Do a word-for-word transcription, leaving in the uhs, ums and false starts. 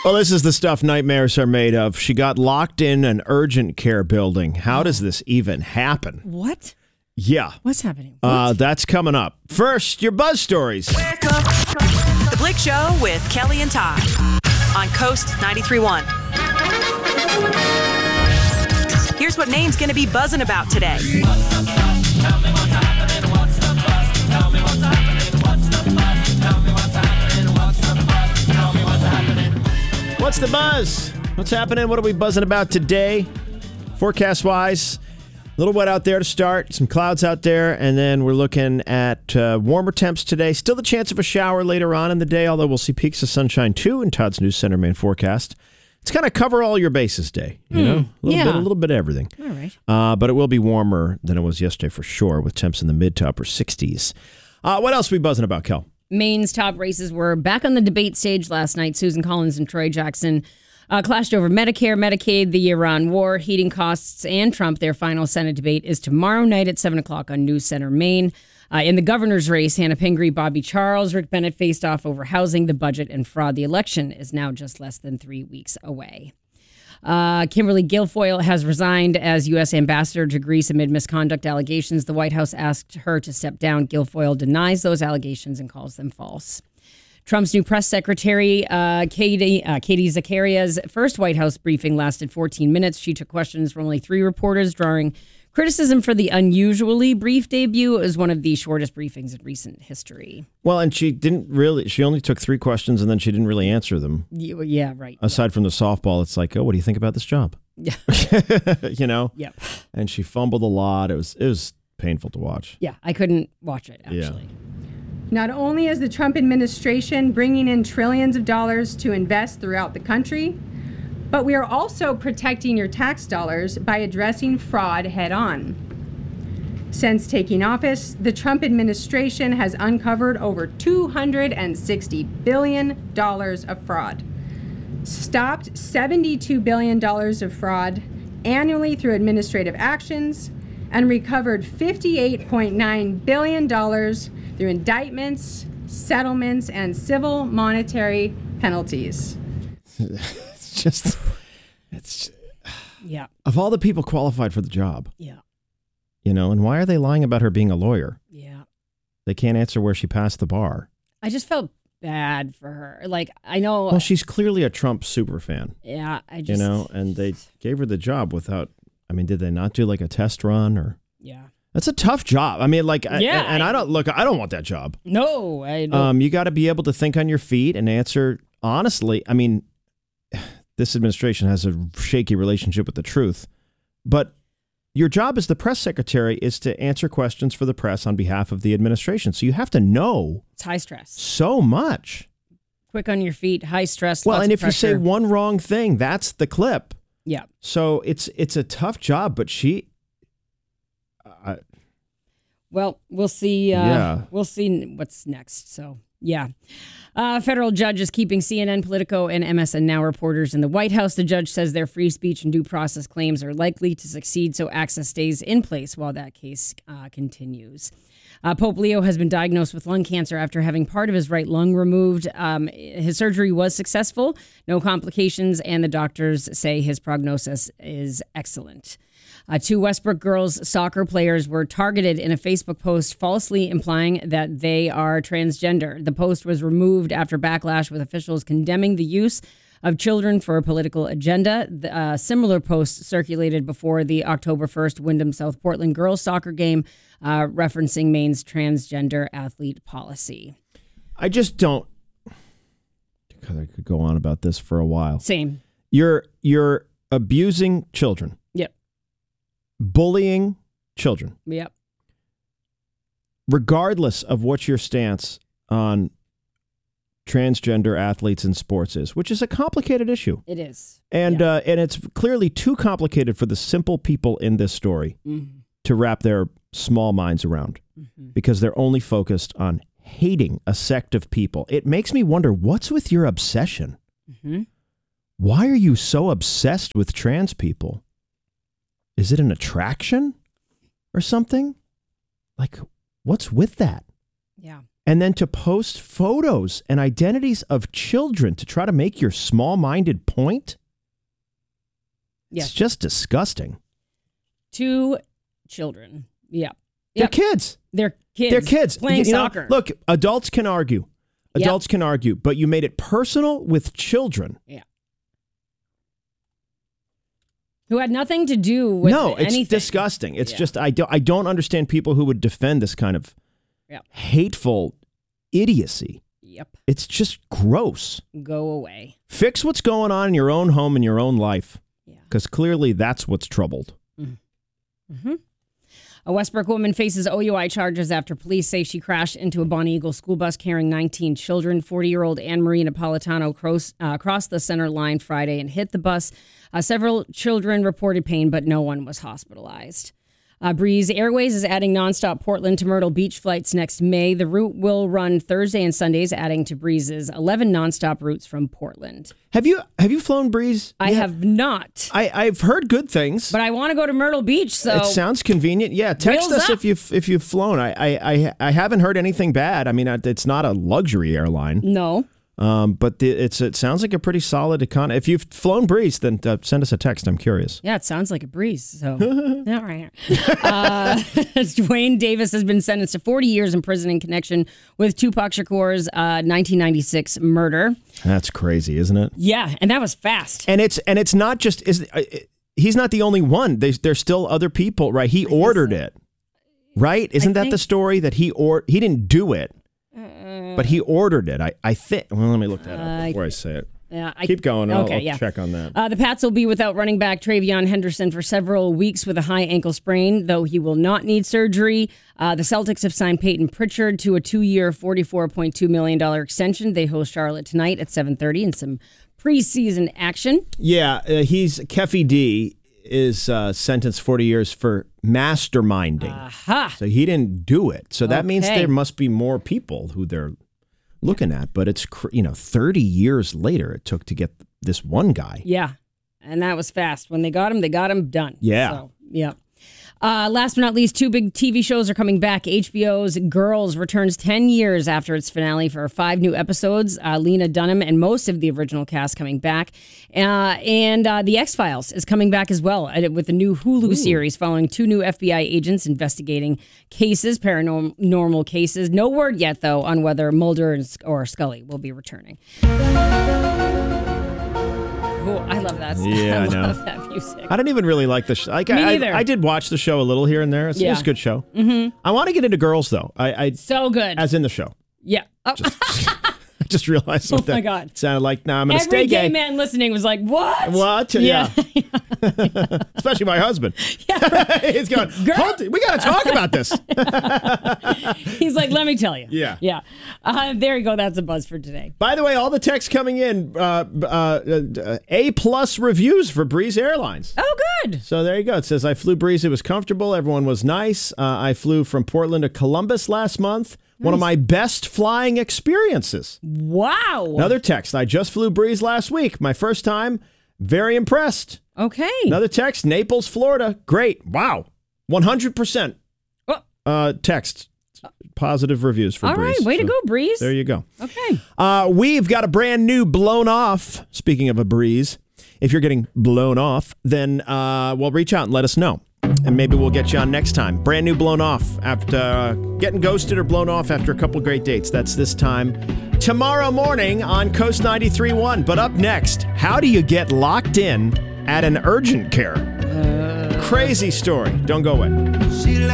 Well, this is the stuff nightmares are made of. She got locked in an urgent care building. How does this even happen? What? Yeah. What's happening? What? Uh, that's coming up. First, your buzz stories. The Blick Show with Kelly and Todd on Coast ninety-three point one. Here's what Maine's going to be buzzing about today. What's the buzz? What's happening? What are we buzzing about today? Forecast-wise, a little wet out there to start, some clouds out there, and then we're looking at uh, warmer temps today. Still the chance of a shower later on in the day, although we'll see peaks of sunshine too in Todd's News Center Maine forecast. It's kind of cover all your bases day, you mm, know, a little yeah. bit, a little bit of everything. All right, uh, but it will be warmer than it was yesterday for sure, with temps in the mid to upper sixties. Uh, what else are we buzzing about, Kel? Maine's top races were back on the debate stage last night. Susan Collins and Troy Jackson uh, clashed over Medicare, Medicaid, the Iran war, heating costs, and Trump. Their final Senate debate is tomorrow night at seven o'clock on News Center Maine. Uh, in the governor's race, Hannah Pingree, Bobby Charles, Rick Bennett faced off over housing, the budget, and fraud. The election is now just less than three weeks away. Uh, Kimberly Guilfoyle has resigned as U S ambassador to Greece amid misconduct allegations. The White House asked her to step down. Guilfoyle denies those allegations and calls them false. Trump's new press secretary, uh, Katie, uh, Katie Zacaria's first White House briefing lasted fourteen minutes. She took questions from only three reporters, drawing criticism for the unusually brief debut. It was one of the shortest briefings in recent history. Well, and she didn't really, she only took three questions and then she didn't really answer them. You, yeah, right. Aside yeah. from the softball, it's like, oh, what do you think about this job? Yeah. You know? Yep. And she fumbled a lot. It was, it was painful to watch. Yeah, I couldn't watch it, actually. Yeah. Not only is the Trump administration bringing in trillions of dollars to invest throughout the country, but we are also protecting your tax dollars by addressing fraud head on. Since taking office, the Trump administration has uncovered over two hundred sixty billion dollars of fraud, stopped seventy-two billion dollars of fraud annually through administrative actions, and recovered fifty-eight point nine billion dollars through indictments, settlements, and civil monetary penalties. It's just, it's, yeah. Of all the people qualified for the job. Yeah. You know, and why are they lying about her being a lawyer? Yeah. They can't answer where she passed the bar. I just felt bad for her. Like, I know. Well, she's clearly a Trump super fan. Yeah. I just. You know, and they gave her the job without, I mean, did they not do like a test run or? Yeah. That's a tough job. I mean, like, yeah, I, and, and I, I don't look, I don't want that job. No, I don't. Um, you got to be able to think on your feet and answer honestly. I mean, this administration has a shaky relationship with the truth, but your job as the press secretary is to answer questions for the press on behalf of the administration. So you have to know. It's high stress. So much. Quick on your feet, high stress. Well, lots and of if you say pressure. one wrong thing, that's the clip. Yeah. So it's it's a tough job, but she. Uh, well, we'll see. Uh, yeah. We'll see what's next. So, yeah. Uh, federal judge is keeping C N N, Politico, and M S N Now reporters in the White House. The judge says their free speech and due process claims are likely to succeed, so access stays in place while that case uh, continues. Uh, Pope Leo has been diagnosed with lung cancer after having part of his right lung removed. Um, his surgery was successful, no complications, and the doctors say his prognosis is excellent. Uh, two Westbrook girls soccer players were targeted in a Facebook post falsely implying that they are transgender. The post was removed after backlash with officials condemning the use of children for a political agenda. The uh, similar post circulated before the October first Wyndham South Portland girls soccer game, uh, referencing Maine's transgender athlete policy. I just don't. God, I could go on about this for a while. Same. You're you're abusing children. Yep. Bullying children. Yep. Regardless of what your stance on transgender athletes in sports is, which is a complicated issue. It is. And yeah. uh, and it's clearly too complicated for the simple people in this story mm-hmm. to wrap their small minds around mm-hmm. because they're only focused on hating a sect of people. It makes me wonder, what's with your obsession? Mm-hmm. Why are you so obsessed with trans people? Is it an attraction or something? Like, what's with that? Yeah. and then to post photos and identities of children to try to make your small-minded point? Yeah. It's just disgusting. Two children. Yeah. They're Yep. kids. They're kids. They're kids. Playing You know, soccer. look, adults can argue. Yep. Adults can argue, but you made it personal with children. Yeah. Who had nothing to do with no, it's anything. disgusting. It's Yeah. just I don't I don't understand people who would defend this kind of Yep. hateful idiocy. Yep. It's just gross. Go away. Fix what's going on in your own home and your own life, Yeah. because clearly that's what's troubled. Mm-hmm. A Westbrook woman faces O U I charges after police say she crashed into a Bonnie Eagle school bus carrying nineteen children. forty-year-old Anne-Marie Napolitano cross, uh, crossed the center line Friday and hit the bus. Uh, several children reported pain, but no one was hospitalized. Uh, Breeze Airways is adding nonstop Portland to Myrtle Beach flights next May. The route will run Thursday and Sundays, adding to Breeze's eleven nonstop routes from Portland. Have you have you flown Breeze? I yet? have not, I, I've heard good things. but I want to go to Myrtle Beach, so It sounds convenient. Yeah, text Wheels us up. if you've if you've flown. I, I I I haven't heard anything bad. I mean, it's not a luxury airline, no. um, but the, it's it sounds like a pretty solid econ. If you've flown Breeze, then uh, send us a text. I'm curious. Yeah, it sounds like a breeze. So, all right. Uh, Dwayne Davis has been sentenced to forty years in prison in connection with Tupac Shakur's uh, nineteen ninety-six murder. That's crazy, isn't it? Yeah, and that was fast. And it's and it's not just is uh, he's not the only one. There's there's still other people, right? He ordered it, right? Isn't that think- the story that he or he didn't do it, but he ordered it? I I think. Well, let me look that up before I say it. Yeah, I, Keep going. I'll, okay, I'll yeah. check on that. Uh, the Pats will be without running back Travion Henderson for several weeks with a high ankle sprain, though he will not need surgery. Uh, the Celtics have signed Peyton Pritchard to a two-year, forty-four point two million dollars extension. They host Charlotte tonight at seven thirty in some preseason action. Yeah, uh, he's Keffi D is uh, sentenced forty years for masterminding. Aha! So he didn't do it. So that means Okay. there must be more people who they're looking at. But it's cr- you know thirty years later it took to get this one guy. Yeah, and that was fast. When they got him, they got him done. Yeah. So, yeah. Uh, last but not least, two big T V shows are coming back. H B O's Girls returns ten years after its finale for five new episodes. Uh, Lena Dunham and most of the original cast coming back. Uh, and uh, The X-Files is coming back as well uh, with a new Hulu series following two new F B I agents investigating cases, paranormal cases. No word yet, though, on whether Mulder and- or Scully will be returning. Cool. I love that. Yeah, I I know. love that music. I didn't even really like the show. Like, Me I, neither. I, I did watch the show a little here and there. It's, Yeah. it's a good show. Mm-hmm. I want to get into Girls though. I, I So good. as in the show. Yeah. Oh. I just realized what Oh, my that God. sounded like. Now I'm going to Every stay gay gay. man listening was like, what? What? Yeah. Especially my husband. He's going, Hold it. We got to talk about this. He's like, let me tell you. Yeah. Yeah. Uh, there you go. That's a buzz for today. By the way, all the texts coming in, uh, uh, uh, A plus reviews for Breeze Airlines. Oh, good. So there you go. It says, I flew Breeze. It was comfortable. Everyone was nice. Uh, I flew from Portland to Columbus last month. One of my best flying experiences. Wow. Another text. I just flew Breeze last week. My first time. Very impressed. Okay. Another text. Naples, Florida. Great. Wow. one hundred percent Oh, uh, text. Positive reviews for all Breeze. right. Way to So go, Breeze. There you go. Okay. Uh, we've got a brand new Blown Off. Speaking of a breeze, if you're getting blown off, then uh, well, reach out and let us know. And maybe we'll get you on next time. Brand new Blown Off after uh, getting ghosted or blown off after a couple great dates. That's this time tomorrow morning on Coast ninety-three point one. But up next, how do you get locked in at an urgent care? Uh... Crazy story. Don't go away.